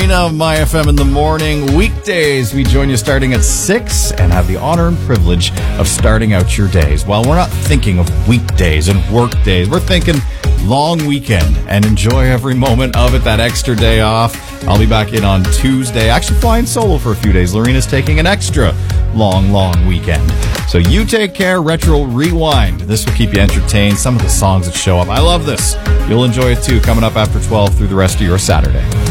Lorena of My FM in the morning. Weekdays, we join you starting at 6 and have the honor and privilege of starting out your days. Well, we're not thinking of weekdays and work days. We're thinking long weekend and enjoy every moment of it, that extra day off. I'll be back in on Tuesday, actually flying solo for a few days. Lorena's taking an extra long weekend. So you take care. Retro Rewind. This will keep you entertained. Some of the songs that show up. I love this. You'll enjoy it too, coming up after 12 through the rest of your Saturday.